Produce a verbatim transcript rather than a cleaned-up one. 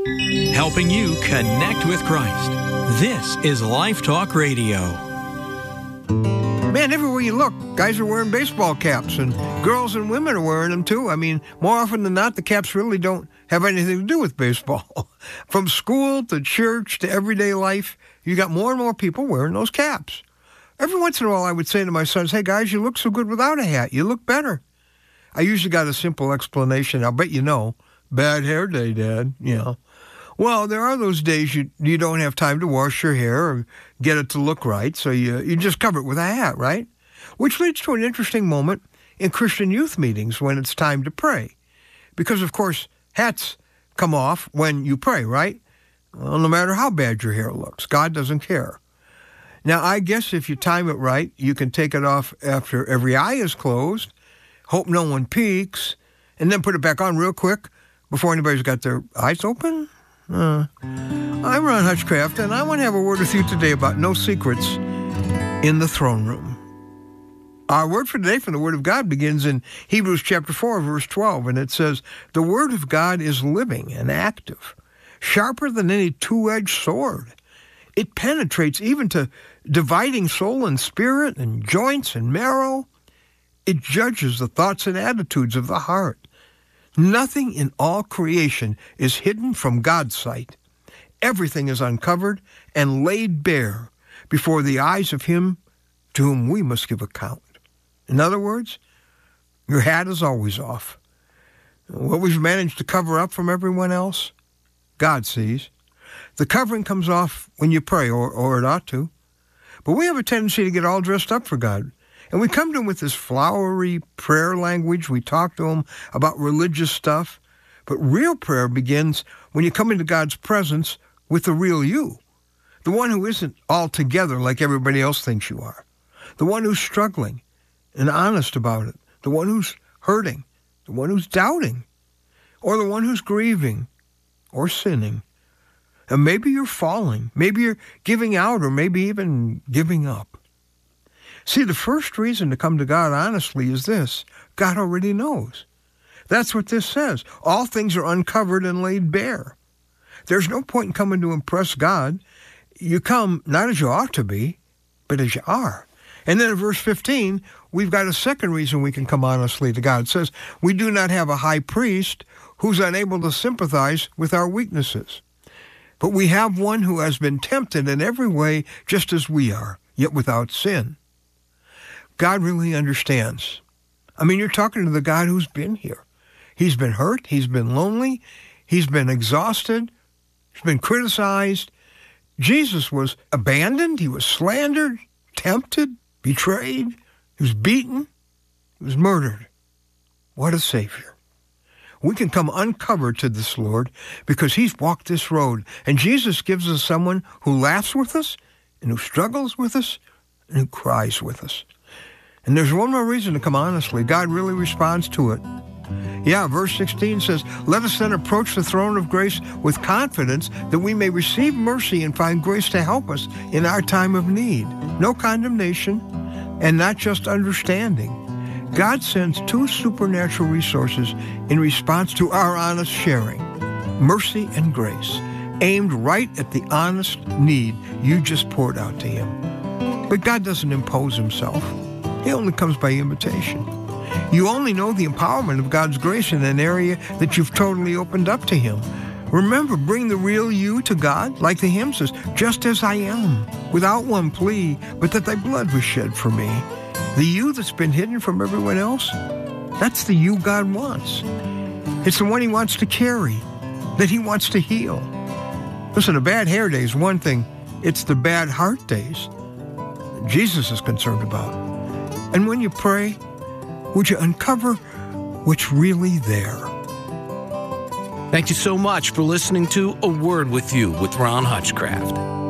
helping you connect with Christ. This is Life Talk Radio. Man, everywhere you look, guys are wearing baseball caps, and girls and women are wearing them too. I mean, more often than not, the caps really don't have anything to do with baseball. From school to church to everyday life, you got more and more people wearing those caps. Every once in a while, I would say to my sons, hey, guys, you look so good without a hat. You look better. I usually got a simple explanation. I'll bet you know. Bad hair day, Dad. You know. Well, there are those days you you don't have time to wash your hair or get it to look right, so you, you just cover it with a hat, right? Which leads to an interesting moment in Christian youth meetings when it's time to pray. Because, of course, hats come off when you pray, right? Well, no matter how bad your hair looks, God doesn't care. Now, I guess if you time it right, you can take it off after every eye is closed, hope no one peeks, and then put it back on real quick before anybody's got their eyes open. Uh, I'm Ron Hutchcraft, and I want to have a word with you today about no secrets in the throne room. Our word for today from the Word of God begins in Hebrews chapter four, verse twelve, and it says, the Word of God is living and active, sharper than any two-edged sword. It penetrates even to dividing soul and spirit and joints and marrow. It judges the thoughts and attitudes of the heart. Nothing in all creation is hidden from God's sight. Everything is uncovered and laid bare before the eyes of Him to whom we must give account. In other words, your hat is always off. What we've managed to cover up from everyone else, God sees. The covering comes off when you pray, or, or it ought to. But we have a tendency to get all dressed up for God. And we come to Him with this flowery prayer language. We talk to Him about religious stuff. But real prayer begins when you come into God's presence with the real you. The one who isn't all together like everybody else thinks you are. The one who's struggling and honest about it. The one who's hurting. The one who's doubting. Or the one who's grieving or sinning. And maybe you're falling. Maybe you're giving out, or maybe even giving up. See, the first reason to come to God honestly is this. God already knows. That's what this says. All things are uncovered and laid bare. There's no point in coming to impress God. You come not as you ought to be, but as you are. And then in verse fifteen, we've got a second reason we can come honestly to God. It says, we do not have a high priest who's unable to sympathize with our weaknesses. But we have one who has been tempted in every way just as we are, yet without sin. God really understands. I mean, you're talking to the God who's been here. He's been hurt. He's been lonely. He's been exhausted. He's been criticized. Jesus was abandoned. He was slandered, tempted, betrayed. He was beaten. He was murdered. What a Savior. We can come uncovered to this Lord because He's walked this road. And Jesus gives us someone who laughs with us and who struggles with us and who cries with us. And there's one more reason to come honestly. God really responds to it. Yeah, verse sixteen says, let us then approach the throne of grace with confidence that we may receive mercy and find grace to help us in our time of need. No condemnation and not just understanding. God sends two supernatural resources in response to our honest sharing, mercy and grace, aimed right at the honest need you just poured out to Him. But God doesn't impose Himself. He only comes by invitation. You only know the empowerment of God's grace in an area that you've totally opened up to Him. Remember, bring the real you to God, like the hymn says, just as I am, without one plea, but that thy blood was shed for me. The you that's been hidden from everyone else, that's the you God wants. It's the one He wants to carry, that He wants to heal. Listen, a bad hair day is one thing. It's the bad heart days Jesus is concerned about. And when you pray, would you uncover what's really there? Thank you so much for listening to A Word With You with Ron Hutchcraft.